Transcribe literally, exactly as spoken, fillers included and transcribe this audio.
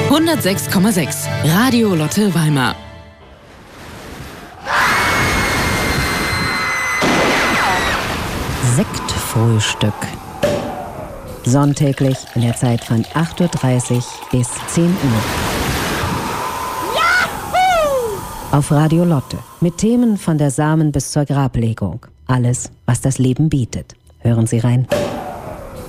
hundertsechs Komma sechs Radio Lotte Weimar. Sektfrühstück. Sonntäglich in der Zeit von acht Uhr dreißig bis zehn Uhr. Yahoo! Auf Radio Lotte. Mit Themen von der Samen bis zur Grablegung. Alles, was das Leben bietet. Hören Sie rein.